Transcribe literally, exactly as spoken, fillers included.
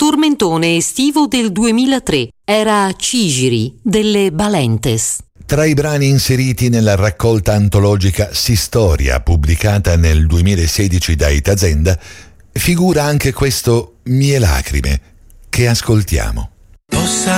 tormentone estivo del duemilatré. Era Cigiri delle Balentes. Tra i brani inseriti nella raccolta antologica Sistoria, pubblicata nel duemilasedici da Itazenda, figura anche questo Mie lacrime, che ascoltiamo. Possa